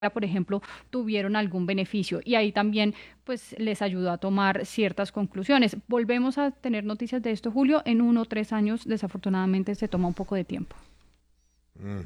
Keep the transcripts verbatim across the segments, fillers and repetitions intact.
por ejemplo, tuvieron algún beneficio y ahí también pues les ayudó a tomar ciertas conclusiones. Volvemos a tener noticias de esto, Julio, en uno o tres años, desafortunadamente se toma un poco de tiempo. Mm.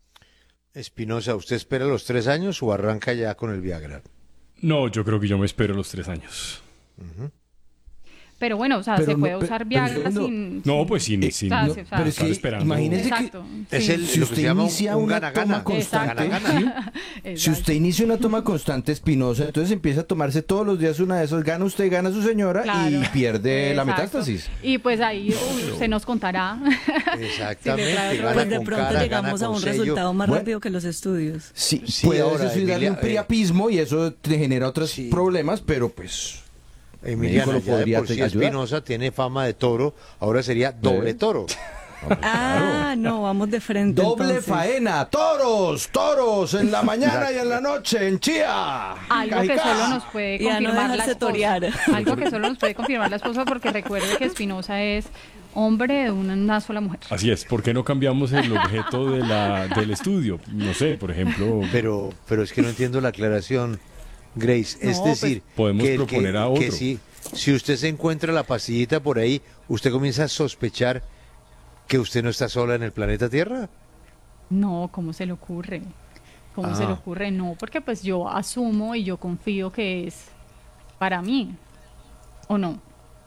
Espinosa, ¿usted espera los tres años o arranca ya con el Viagra? No, yo creo que yo me espero los tres años. Uh-huh. Pero bueno, o sea, pero se puede no, usar pero, Viagra no, sin, No, sin... pues sin... Eh, sin o sea, no, sí, o sea, pero es que esperando. imagínese Exacto, que Es sí. el, si lo que se usted llama inicia un una gana-gana. toma constante, Gana-gana. ¿sí? Si usted inicia una toma constante, Espinosa, entonces empieza a tomarse todos los días una de esas, gana usted, gana su señora Claro. y pierde la Exacto. metástasis. Y pues ahí uh, se nos contará. Exactamente. Sí, le trae gana otro- Pues de con pronto cara, llegamos gana a con un sello. resultado más Bueno. rápido que los estudios. Sí, Sí, puede ahora, eso sí darle Emilia, un eh, priapismo y eso te genera otros sí. problemas, pero pues... Emiliana, médico lo ya de podría por sí ayudar. Espinosa tiene fama de toro, ahora sería doble ¿Eh? toro. Ah, no, vamos de frente. Doble entonces. faena, toros, toros, en la mañana y en la noche, en Chía. Algo que Cajicá. solo nos puede Y a no confirmar la dejarse esposa. torear. Algo que solo nos puede confirmar la esposa, porque recuerde que Espinosa es hombre de una, una sola mujer. Así es, ¿por qué no cambiamos el objeto de la, del estudio? No sé, por ejemplo... Pero, pero es que no entiendo la aclaración, Grace. Es No, pues, decir, podemos que, el proponer que, a otro. que si, si usted se encuentra la pastillita por ahí, ¿usted comienza a sospechar que usted no está sola en el planeta Tierra? No, ¿cómo se le ocurre? ¿Cómo se le Ah. ocurre? No, porque pues yo asumo y yo confío que es para mí, ¿o no?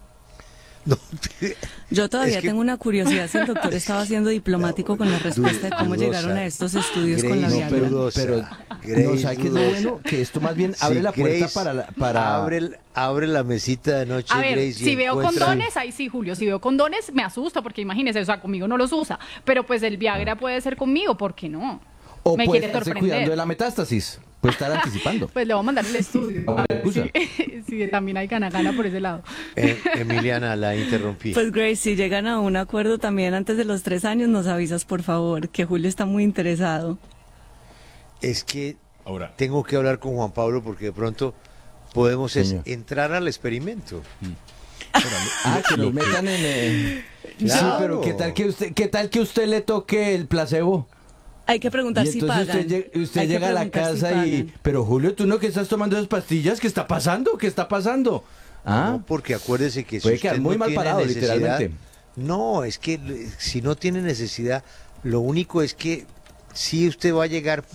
No. Yo todavía Es que- tengo una curiosidad si el doctor estaba siendo diplomático con la respuesta de cómo dudosa. llegaron a estos estudios con la Grace, No, Viagra. pero, dudosa. pero Grace, no, ¿sabe qué es lo dudosa. bueno? Que esto más bien Sí, abre la puerta Grace, para... la- para... Abre, el- abre la mesita de noche, A ver, Grace, y si veo encuentra- condones, ahí sí, Julio, si veo condones me asusto, porque imagínese, o sea, conmigo no los usa, pero pues el Viagra puede ser conmigo, ¿por qué no? O Me puede quiere estarse sorprender. cuidando de la metástasis. Puede estar anticipando. Pues le voy a mandar el estudio. No, me excusa. Sí, sí, también hay gana-gana por ese lado. Eh, Emiliana, la interrumpí. Pues Grace, si llegan a un acuerdo también antes de los tres años, nos avisas por favor, que Julio está muy interesado. Es que Ahora, tengo que hablar con Juan Pablo porque de pronto podemos es Señor. entrar al experimento. Ah, que lo nos que- metan en... eh, Sí, Claro. pero ¿qué tal que usted, qué tal que usted le toque el placebo? Hay que preguntar Y si entonces pagan. usted, llega- usted Hay que llega a la preguntar si casa y... pagan. Pero Julio, ¿tú no que estás tomando esas pastillas? ¿Qué está pasando? ¿Qué está pasando? Ah, No, porque acuérdese que si puede usted quedar muy no mal tiene parado, necesidad- literalmente. No, es que eh, si no tiene necesidad, lo único es que sí usted va a llegar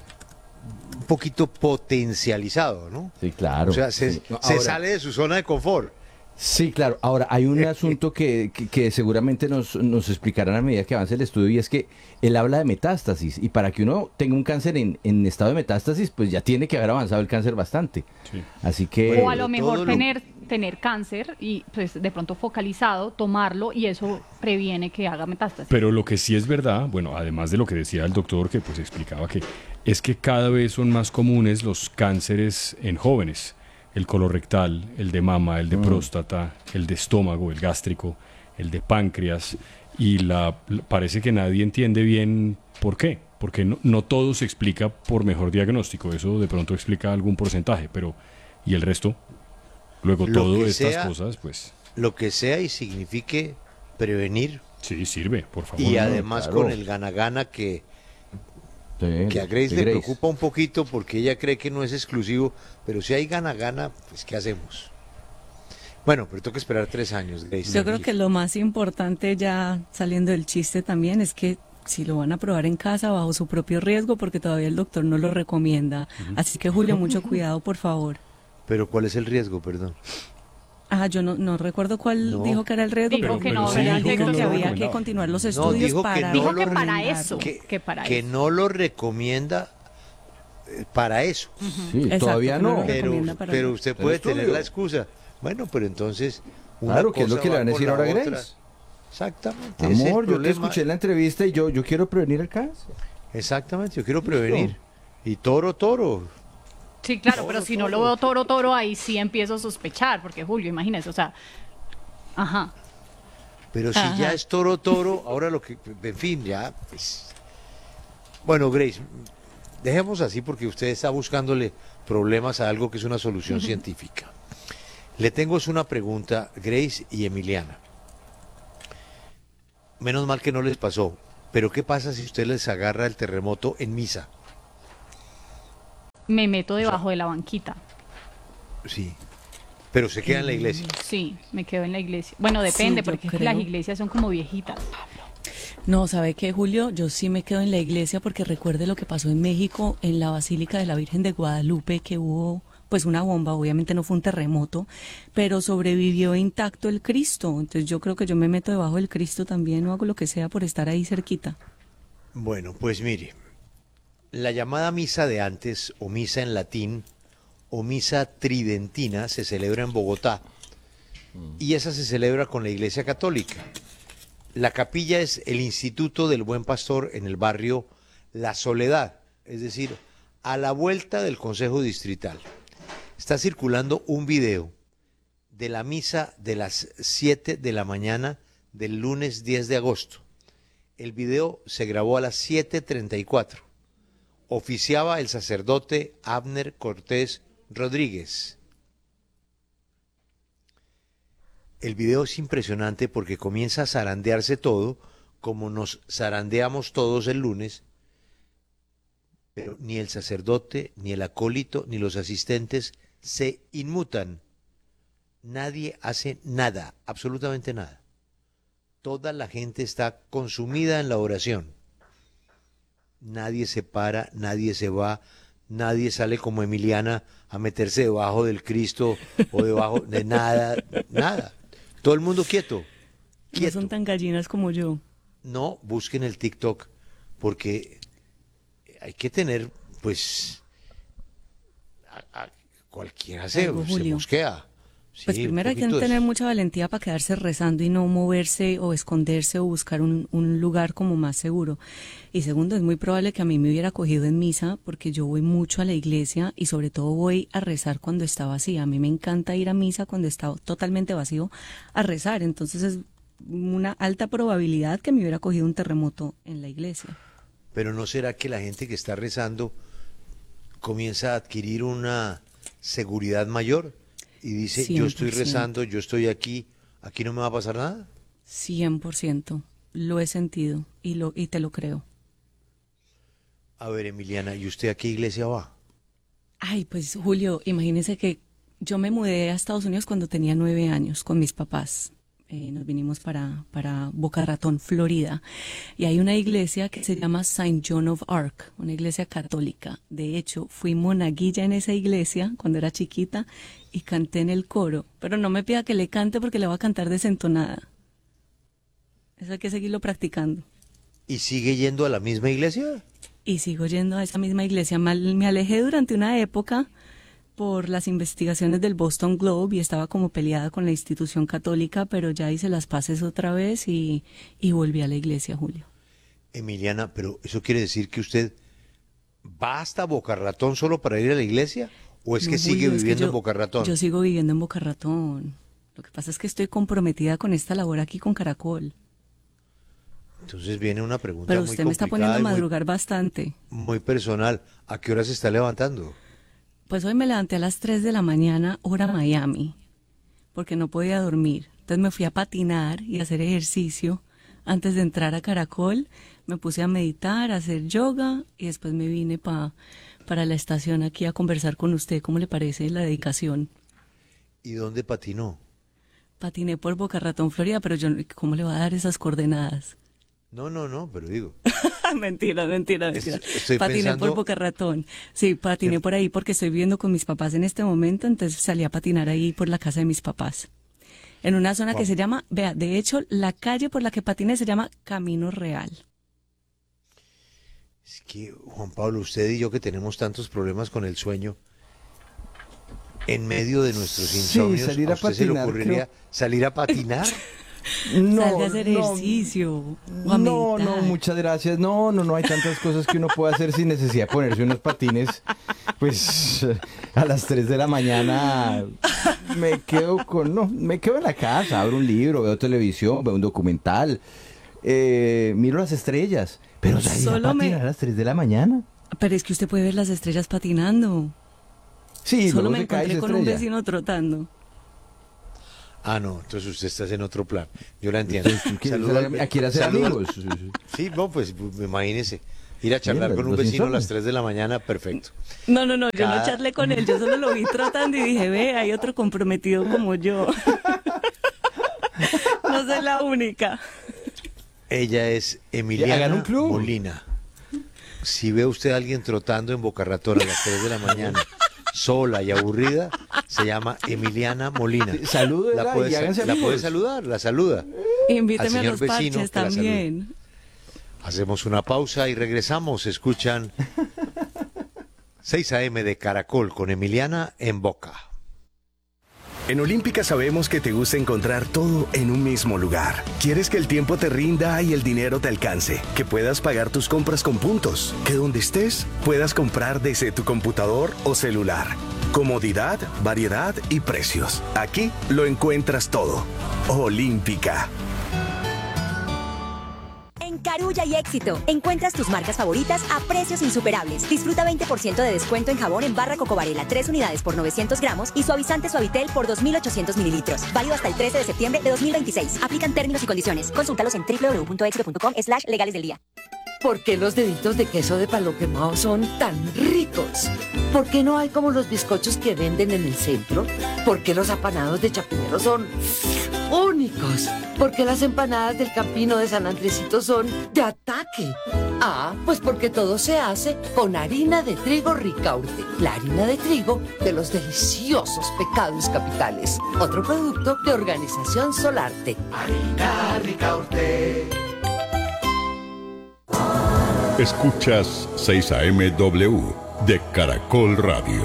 un poquito potencializado, ¿no? sí, claro. O sea, se, Sí. No, se ahora- sale de su zona de confort. Sí, claro. Ahora, hay un asunto que, que, que seguramente nos, nos explicarán a medida que avance el estudio, y es que él habla de metástasis, y para que uno tenga un cáncer en, en estado de metástasis, pues ya tiene que haber avanzado el cáncer bastante. sí. Así que... O a lo todo mejor lo- tener, tener cáncer y pues de pronto focalizado, tomarlo y eso previene que haga metástasis. Pero lo que sí es verdad, bueno, además de lo que decía el doctor, que pues explicaba que es que cada vez son más comunes los cánceres en jóvenes. El colorectal, el de mama, el de próstata, el de estómago, el gástrico, el de páncreas. Y la, la- parece que nadie entiende bien por qué. Porque no, no todo se explica por mejor diagnóstico. Eso de pronto explica algún porcentaje, pero ¿y el resto? Luego Lo todo que estas sea- cosas, pues Lo que sea y signifique prevenir sí, sirve, por favor. y no, además claro. con el gana-gana que, Sí, que a Grace sí, le preocupa un poquito porque ella cree que no es exclusivo, pero si hay gana-gana, pues ¿qué hacemos? Bueno, pero tengo que esperar tres años, Grace. Yo creo que lo más importante, ya saliendo del chiste también, es que si lo van a probar en casa bajo su propio riesgo, porque todavía el doctor no lo recomienda. Así que Julio, mucho cuidado, por favor. Pero ¿cuál es el riesgo, perdón? Ah, yo no, no recuerdo cuál No. dijo que era el riesgo, Dijo pero, que no, pero ¿verdad? dijo Dijo que, que no había que recomendaba. continuar los No, estudios dijo que para... no Dijo lo que para recomendarlo. eso, que, que para que eso. no lo recomienda eh, para eso. Sí, Exacto, todavía que no no. lo Pero, recomienda para pero el- usted el puede estudio. tener la excusa. Bueno, pero entonces. una Claro, que es lo cosa que le va van a con decir la ahora a otra. Grace. Exactamente. ese es el Amor, yo te problema. escuché en la entrevista y yo, yo quiero prevenir el cáncer. Exactamente, yo quiero prevenir. Y toro, toro. Sí, claro, pero si no lo veo toro, toro, ahí sí empiezo a sospechar, porque Julio, imagínese, o sea, ajá. Pero si Ajá. ya es toro, toro, ahora lo que. En fin, ya. Pues. Bueno, Grace, dejemos así porque usted está buscándole problemas a algo que es una solución científica. Le tengo es una pregunta, Grace y Emiliana. Menos mal que no les pasó, pero ¿qué pasa si usted les agarra el terremoto en misa? me meto debajo de la banquita. Sí. Pero se queda en la iglesia. Sí, me quedo en la iglesia. Bueno, depende, Sí, yo porque es que creo. las iglesias son como viejitas. No, ¿sabe qué, Julio? Yo sí me quedo en la iglesia porque recuerde lo que pasó en México, en la Basílica de la Virgen de Guadalupe, que hubo pues una bomba, obviamente no fue un terremoto, pero sobrevivió intacto el Cristo. Entonces yo creo que yo me meto debajo del Cristo también, o hago lo que sea por estar ahí cerquita. Bueno, pues mire, la llamada misa de antes, o misa en latín, o misa tridentina, se celebra en Bogotá, y esa se celebra con la Iglesia Católica. La capilla es el Instituto del Buen Pastor en el barrio La Soledad, es decir, a la vuelta del Consejo Distrital. Está circulando un video de la misa de las siete de la mañana del lunes diez de agosto. El video se grabó a las siete treinta y cuatro. Oficiaba el sacerdote Abner Cortés Rodríguez. El video es impresionante porque comienza a zarandearse todo, como nos zarandeamos todos el lunes, pero ni el sacerdote, ni el acólito, ni los asistentes se inmutan. Nadie hace nada, absolutamente nada. Toda la gente está consumida en la oración. Nadie se para, nadie se va, nadie sale como Emiliana a meterse debajo del Cristo o debajo de nada, nada. Todo el mundo quieto, quieto. No son tan gallinas como yo. No busquen el TikTok porque hay que tener, pues, a, a cualquiera se, Algo, se Julio. mosquea. Pues Sí, un primero hay que poquito de tener eso. mucha valentía para quedarse rezando y no moverse o esconderse o buscar un, un lugar como más seguro. Y segundo, es muy probable que a mí me hubiera cogido en misa porque yo voy mucho a la iglesia y sobre todo voy a rezar cuando está vacía. A mí me encanta ir a misa cuando está totalmente vacío a rezar. Entonces es una alta probabilidad que me hubiera cogido un terremoto en la iglesia. Pero ¿no será que la gente que está rezando comienza a adquirir una seguridad mayor y dice, yo estoy cien por ciento. rezando, yo estoy aquí, aquí no me va a pasar nada? cien por ciento. Lo he sentido y, lo, y te lo creo. A ver, Emiliana, ¿y usted a qué iglesia va? Ay, pues Julio, imagínese que yo me mudé a Estados Unidos cuando tenía nueve años con mis papás. Eh, nos vinimos para, para Boca Ratón, Florida. Y hay una iglesia que se llama Saint John of Arc, una iglesia católica. De hecho, fui monaguilla en esa iglesia cuando era chiquita y canté en el coro. Pero no me pida que le cante porque le voy a cantar desentonada. Eso hay que seguirlo practicando. ¿Y sigue yendo a la misma iglesia? Y sigo yendo a esa misma iglesia. Mal- Me alejé durante una época por las investigaciones del Boston Globe y estaba como peleada con la institución católica, pero ya hice las paces otra vez y, y volví a la iglesia, Julio. Emiliana, pero ¿eso quiere decir que usted va hasta Boca Ratón solo para ir a la iglesia? ¿O es No, que sigue Julio, es que viviendo yo- en Boca Ratón? Yo sigo viviendo en Boca Ratón. Lo que pasa es que estoy comprometida con esta labor aquí con Caracol. Entonces viene una pregunta Pero muy usted me está poniendo complicada a y muy- madrugar bastante. muy personal. ¿A qué hora se está levantando? Pues hoy me levanté a las tres de la mañana, hora Miami, porque no podía dormir. Entonces me fui a patinar y a hacer ejercicio. Antes de entrar a Caracol, me puse a meditar, a hacer yoga y después me vine pa, para la estación aquí a conversar con usted. ¿Cómo le parece la dedicación? ¿Y dónde patinó? Patiné por Boca Ratón, Florida, pero yo, ¿cómo le va a dar esas coordenadas? No, no, no, pero digo, mentira, mentira, mentira. Es- estoy patiné pensando- por Boca Ratón. Sí, patiné ¿Qué? por ahí porque estoy viviendo con mis papás en este momento, entonces salí a patinar ahí por la casa de mis papás. En una zona que Wow. se llama, vea, de hecho, la calle por la que patiné se llama Camino Real. es que Juan Pablo, usted y yo que tenemos tantos problemas con el sueño, en medio de nuestros Sí, insomnios, salir ¿a a usted se le patinar, ocurriría creo. salir a patinar? No, Salga a hacer no, ejercicio o a No, meditar. no, muchas gracias. No, no, no, hay tantas cosas que uno puede hacer sin necesidad de ponerse unos patines. Pues a las tres de la mañana me quedo con, no, me quedo en la casa, abro un libro, veo televisión, veo un documental, eh, miro las estrellas. Pero salir a Solo me- patinar a las tres de la mañana. Pero es que usted puede ver las estrellas patinando. Sí, Solo luego me se cae y encontré se con un estrella. vecino trotando. Ah, no, entonces usted está en otro plan. Yo la entiendo. Entonces, ¿tú quieres Saludo ser- al- a- quiere hacer saludo al- amigos? Sí, no, pues imagínese. Ir a charlar Mira, con un los vecino a las insomnes. tres de la mañana, perfecto. No, no, no, yo Cada- no charlé con él, yo solo lo vi trotando y dije, ve, hay otro comprometido como yo. No soy la única. Ella es Hagan Emiliana un club. Molina. Si ve usted a alguien trotando en Boca Ratón a las tres de la mañana, sola y aburrida, se llama Emiliana Molina. Salúdela La puede, y sa- háganse la amigos. puede saludar, la saluda. Invíteme Al a señor los vecino parches que la salude. también. Hacemos una pausa y regresamos. Escuchan seis a eme de Caracol con Emiliana en Boca. En Olímpica sabemos que te gusta encontrar todo en un mismo lugar. Quieres que el tiempo te rinda y el dinero te alcance, que puedas pagar tus compras con puntos, que donde estés puedas comprar desde tu computador o celular. Comodidad, variedad y precios. Aquí lo encuentras todo. Olímpica. En Carulla y Éxito, encuentras tus marcas favoritas a precios insuperables. Disfruta veinte por ciento de descuento en jabón en barra Coco Varela, tres unidades por novecientos gramos y suavizante Suavitel por dos mil ochocientos mililitros. Válido hasta el trece de septiembre de dos mil veintiséis. Aplican términos y condiciones. Consúltalos en doble u doble u doble u punto éxito punto com slash legales del día. ¿Por qué los deditos de queso de palo quemado son tan ricos? ¿Por qué no hay como los bizcochos que venden en el centro? ¿Por qué los apanados de Chapinero son únicos? ¿Por qué las empanadas del Campino de San Andresito son de ataque? Ah, pues porque todo se hace con harina de trigo Ricaurte, la harina de trigo de los deliciosos pecados capitales. Otro producto de Organización Solarte. Harina Ricaurte. Escuchas seis a eme W de Caracol Radio.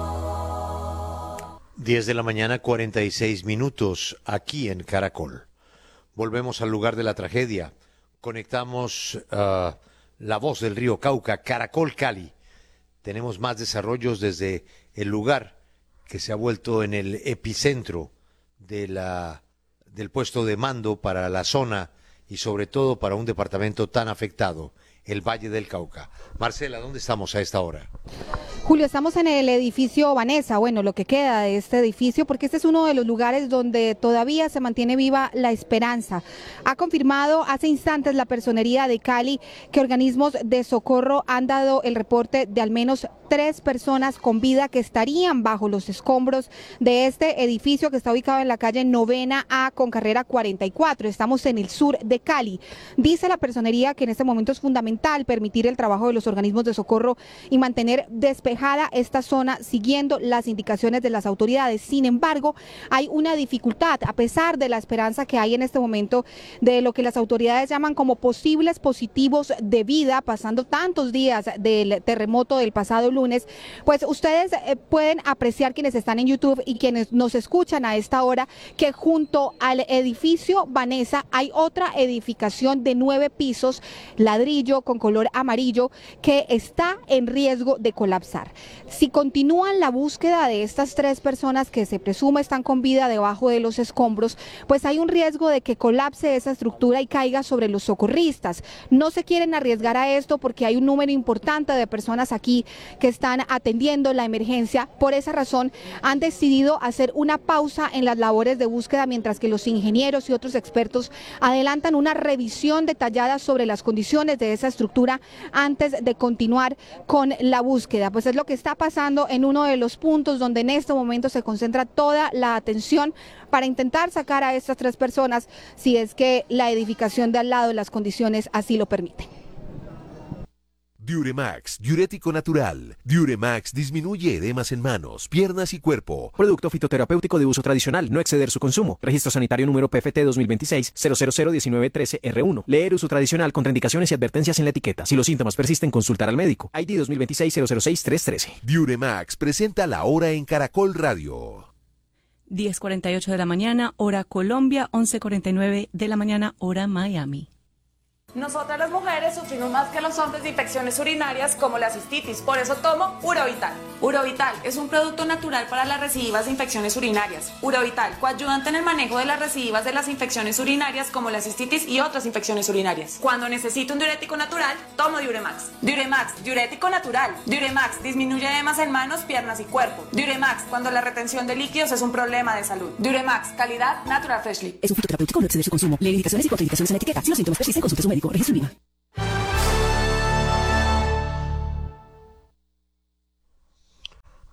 diez de la mañana, cuarenta y seis minutos, aquí en Caracol. Volvemos al lugar de la tragedia. Conectamos uh, la voz del río Cauca, Caracol Cali. Tenemos más desarrollos desde el lugar que se ha vuelto en el epicentro de la, del puesto de mando para la zona y sobre todo para un departamento tan afectado, el Valle del Cauca. Marcela, ¿dónde estamos a esta hora? Julio, estamos en el edificio Vanessa, bueno, lo que queda de este edificio, porque este es uno de los lugares donde todavía se mantiene viva la esperanza. Ha confirmado hace instantes la Personería de Cali que organismos de socorro han dado el reporte de al menos tres personas con vida que estarían bajo los escombros de este edificio que está ubicado en la calle Novena A con carrera cuarenta y cuatro. Estamos en el sur de Cali. Dice la Personería que en este momento es fundamental permitir el trabajo de los organismos de socorro y mantener despejada esta zona siguiendo las indicaciones de las autoridades. Sin embargo, hay una dificultad, a pesar de la esperanza que hay en este momento de lo que las autoridades llaman como posibles positivos de vida, pasando tantos días del terremoto del pasado lunes. Pues ustedes eh, pueden apreciar, quienes están en YouTube y quienes nos escuchan a esta hora, que junto al edificio Vanessa hay otra edificación de nueve pisos, ladrillo con color amarillo, que está en riesgo de colapsar. Si continúan la búsqueda de estas tres personas que se presume están con vida debajo de los escombros, pues hay un riesgo de que colapse esa estructura y caiga sobre los socorristas. No se quieren arriesgar a esto porque hay un número importante de personas aquí que están atendiendo la emergencia. Por esa razón han decidido hacer una pausa en las labores de búsqueda mientras que los ingenieros y otros expertos adelantan una revisión detallada sobre las condiciones de esa estructura antes de continuar con la búsqueda. Pues es lo que está pasando en uno de los puntos donde en este momento se concentra toda la atención para intentar sacar a estas tres personas si es que la edificación de al lado, las condiciones así lo permiten. Diuremax, diurético natural. Diuremax disminuye edemas en manos, piernas y cuerpo. Producto fitoterapéutico de uso tradicional, no exceder su consumo. Registro sanitario número P F T dos mil veintiséis cero cero cero diecinueve trece R uno. Leer uso tradicional, contraindicaciones y advertencias en la etiqueta. Si los síntomas persisten, consultar al médico. I D dos mil veintiséis cero cero seis tres trece. Diuremax presenta la hora en Caracol Radio. diez cuarenta y ocho de la mañana, hora Colombia, once cuarenta y nueve de la mañana, hora Miami. Nosotras las mujeres sufrimos más que los hombres de infecciones urinarias como la cistitis, por eso tomo Urovital. Urovital es un producto natural para las recidivas de infecciones urinarias. Urovital, coayudante en el manejo de las recidivas de las infecciones urinarias como la cistitis y otras infecciones urinarias. Cuando necesito un diurético natural, tomo Diuremax. Diuremax, diurético natural. Diuremax disminuye edemas en manos, piernas y cuerpo. Diuremax, cuando la retención de líquidos es un problema de salud. Diuremax, calidad Natural Freshly. Es un fitoterapéutico, no exceder su consumo. Lee indicaciones y contraindicaciones en la etiqueta. Si los síntomas persisten, consulte a su médico. Registro INVIMA.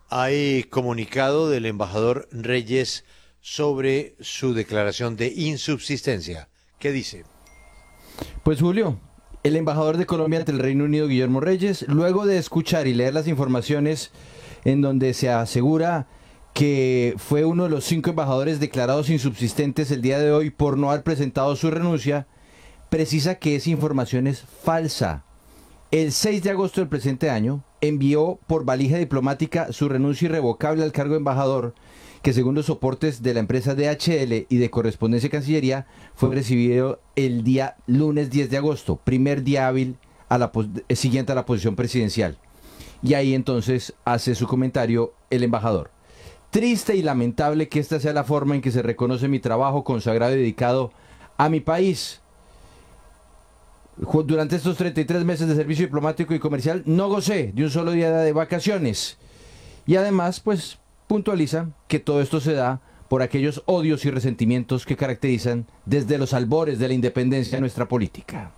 Hay comunicado del embajador Reyes sobre su declaración de insubsistencia. ¿Qué dice? Pues Julio, el embajador de Colombia ante el Reino Unido, Guillermo Reyes, luego de escuchar y leer las informaciones en donde se asegura que fue uno de los cinco embajadores declarados insubsistentes el día de hoy por no haber presentado su renuncia, precisa que esa información es falsa. El seis de agosto del presente año envió por valija diplomática su renuncia irrevocable al cargo de embajador, que según los soportes de la empresa D H L y de Correspondencia y Cancillería fue recibido el día lunes diez de agosto, primer día hábil a la siguiente a la posición presidencial. Y ahí entonces hace su comentario el embajador. Triste y lamentable que esta sea la forma en que se reconoce mi trabajo consagrado y dedicado a mi país. Durante estos treinta y tres meses de servicio diplomático y comercial no gocé de un solo día de vacaciones. Y además, pues, puntualiza que todo esto se da por aquellos odios y resentimientos que caracterizan desde los albores de la independencia nuestra política.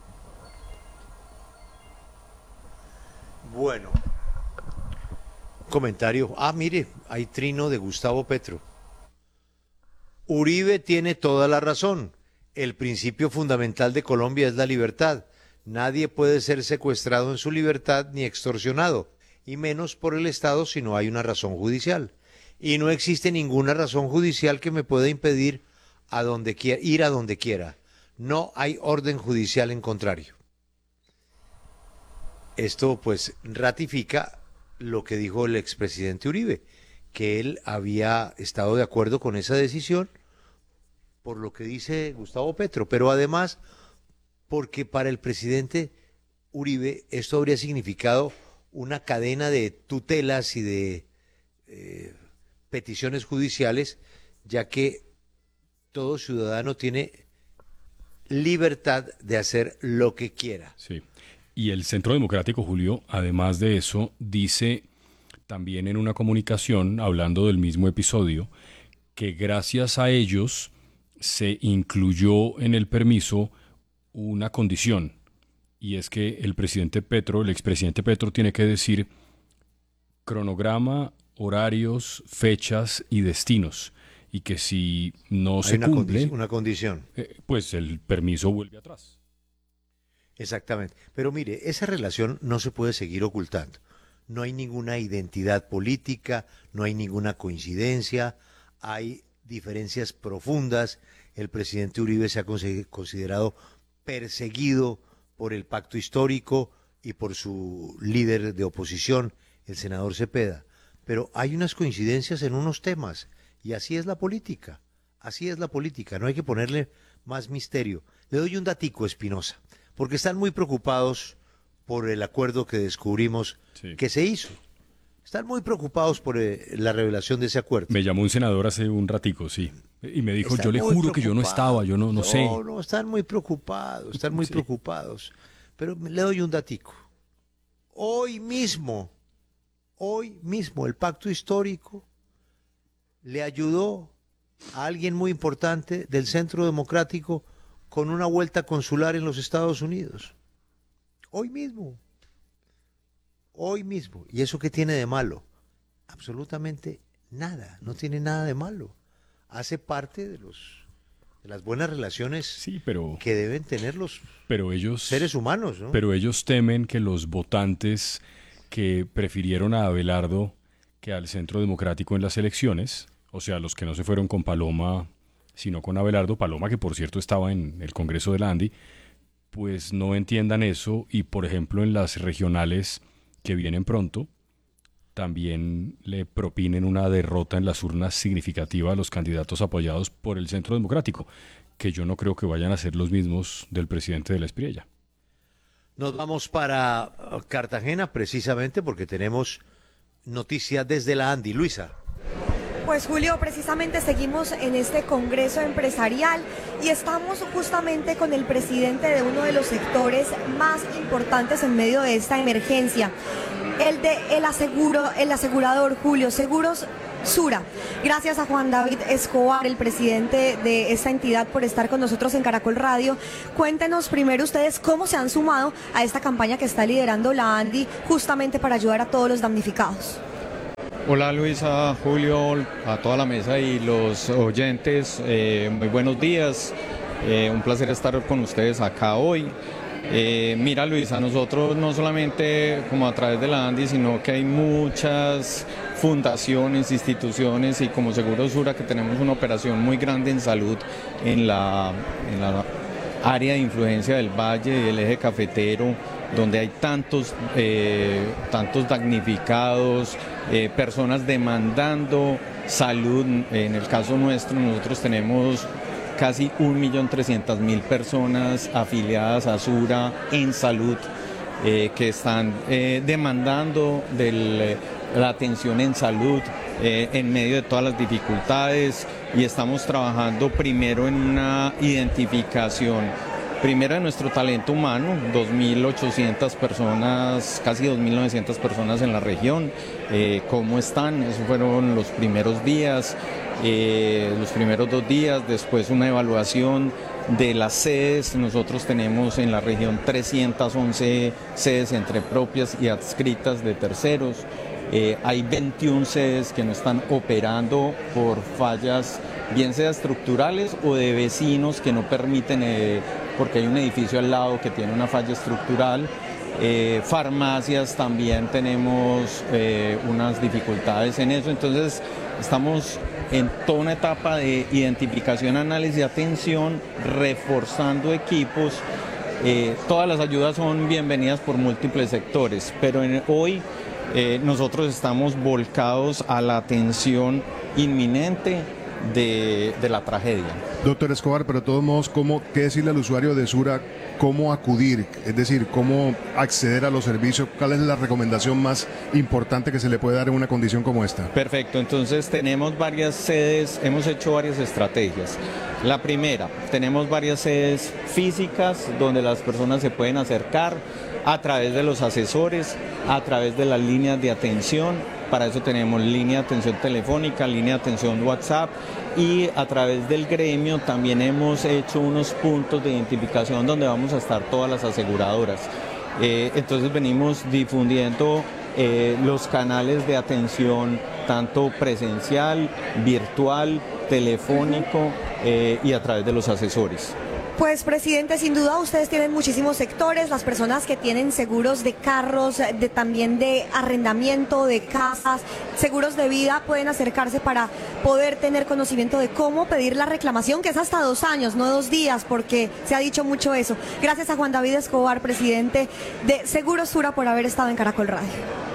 Bueno. Comentario. Ah, mire, hay trino de Gustavo Petro. Uribe tiene toda la razón. El principio fundamental de Colombia es la libertad. Nadie puede ser secuestrado en su libertad ni extorsionado, y menos por el Estado si no hay una razón judicial. Y no existe ninguna razón judicial que me pueda impedir a donde quiera, ir a donde quiera. No hay orden judicial en contrario. Esto pues ratifica lo que dijo el expresidente Uribe, que él había estado de acuerdo con esa decisión, por lo que dice Gustavo Petro, pero además porque para el presidente Uribe esto habría significado una cadena de tutelas y de eh, peticiones judiciales, ya que todo ciudadano tiene libertad de hacer lo que quiera. Sí. Y el Centro Democrático, Julio, además de eso, dice también en una comunicación, hablando del mismo episodio, que gracias a ellos se incluyó en el permiso una condición, y es que el presidente Petro, el expresidente Petro, tiene que decir cronograma, horarios, fechas y destinos, y que si no Hay se una cumple, condi- una condición. eh, pues el permiso vuelve atrás. Exactamente. Pero mire, esa relación no se puede seguir ocultando. No hay ninguna identidad política, no hay ninguna coincidencia, hay diferencias profundas. El presidente Uribe se ha conse- considerado perseguido por el pacto histórico y por su líder de oposición, el senador Cepeda. Pero hay unas coincidencias en unos temas, y así es la política. Así es la política, no hay que ponerle más misterio. Le doy un datico, Espinosa, porque están muy preocupados por el acuerdo que descubrimos Sí. que se hizo. Están muy preocupados por eh, la revelación de ese acuerdo. Me llamó un senador hace un ratico, sí, y me dijo, Están yo le muy juro que yo no preocupados. estaba, yo no, no, No, sé. no, están muy preocupados, están muy Sí. preocupados. Pero le doy un datico. Hoy mismo, hoy mismo, el pacto histórico le ayudó a alguien muy importante del Centro Democrático con una vuelta consular en los Estados Unidos. Hoy mismo. Hoy mismo. ¿Y eso qué tiene de malo? Absolutamente nada. No tiene nada de malo. Hace parte de los de las buenas relaciones Sí, pero, que deben tener los pero ellos, seres humanos, ¿no? pero ellos temen que los votantes que prefirieron a Abelardo que al Centro Democrático en las elecciones, o sea, los que no se fueron con Paloma, sino con Abelardo, Paloma que por cierto estaba en el Congreso de la Andi, pues no entiendan eso y, por ejemplo, en las regionales que vienen pronto, también le propinen una derrota en las urnas significativa a los candidatos apoyados por el Centro Democrático, que yo no creo que vayan a ser los mismos del presidente de la Espriella. Nos vamos para uh, Cartagena precisamente porque tenemos noticias desde la Andi. Luisa. Pues Julio, precisamente seguimos en este congreso empresarial y estamos justamente con el presidente de uno de los sectores más importantes en medio de esta emergencia, el de el aseguro, el asegurador Julio, Seguros Sura. Gracias a Juan David Escobar, el presidente de esta entidad, por estar con nosotros en Caracol Radio. Cuéntenos primero ustedes cómo se han sumado a esta campaña que está liderando la Andi justamente para ayudar a todos los damnificados. Hola Luisa, Julio, a toda la mesa y los oyentes, eh, muy buenos días, eh, un placer estar con ustedes acá hoy. Eh, mira Luisa, nosotros no solamente como a través de la ANDI, sino que hay muchas fundaciones, instituciones y como Seguro Sura que tenemos una operación muy grande en salud en la, en la área de influencia del Valle y del eje cafetero, donde hay tantos, eh, tantos damnificados, eh, personas demandando salud. En el caso nuestro, nosotros tenemos casi un millón trescientas mil personas afiliadas a Sura en salud, eh, que están eh, demandando de la atención en salud eh, en medio de todas las dificultades, y estamos trabajando primero en una identificación primero de nuestro talento humano, dos mil ochocientas personas, casi dos mil novecientas personas en la región. Eh, ¿Cómo están? Esos fueron los primeros días, eh, los primeros dos días, después una evaluación de las sedes. Nosotros tenemos en la región trescientas once sedes entre propias y adscritas de terceros. Eh, hay veintiuna sedes que no están operando por fallas, bien sea estructurales o de vecinos que no permiten, eh, porque hay un edificio al lado que tiene una falla estructural. Eh, farmacias también tenemos eh, unas dificultades en eso, entonces estamos en toda una etapa de identificación, análisis y atención, reforzando equipos. Eh, todas las ayudas son bienvenidas por múltiples sectores, pero en, hoy eh, nosotros estamos volcados a la atención inminente de, de la tragedia. Doctor Escobar, pero de todos modos, ¿cómo, qué decirle al usuario de Sura cómo acudir? Es decir, cómo acceder a los servicios. ¿Cuál es la recomendación más importante que se le puede dar en una condición como esta? Perfecto, entonces tenemos varias sedes, hemos hecho varias estrategias. La primera, tenemos varias sedes físicas donde las personas se pueden acercar a través de los asesores, a través de las líneas de atención. Para eso tenemos línea de atención telefónica, línea de atención WhatsApp, y a través del gremio también hemos hecho unos puntos de identificación donde vamos a estar todas las aseguradoras. Eh, entonces venimos difundiendo eh, los canales de atención tanto presencial, virtual, telefónico eh, y a través de los asesores. Pues, presidente, sin duda ustedes tienen muchísimos sectores, las personas que tienen seguros de carros, de también de arrendamiento, de casas, seguros de vida, pueden acercarse para poder tener conocimiento de cómo pedir la reclamación, que es hasta dos años, no dos días, porque se ha dicho mucho eso. Gracias a Juan David Escobar, presidente de Seguros Sura, por haber estado en Caracol Radio.